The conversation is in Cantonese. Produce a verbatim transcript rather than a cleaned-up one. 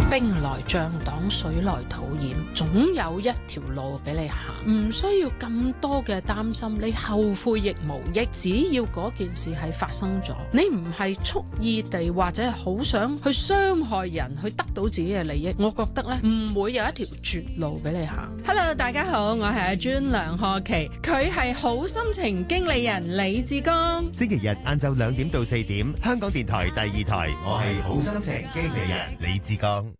兵來將擋，水來土掩，總有一條路俾你行，唔需要咁多嘅擔心，你後悔亦無益。只要嗰件事係發生咗，你唔係蓄意地或者係好想去傷害人，去得到自己嘅利益，我覺得呢唔會有一條絕路俾你行。Hello， 大家好，我係阿專梁賀琪，佢係好心情經理人李志剛。 星期日晏晝兩點到四點，香港電台第二台，我係好心情經理人李志剛。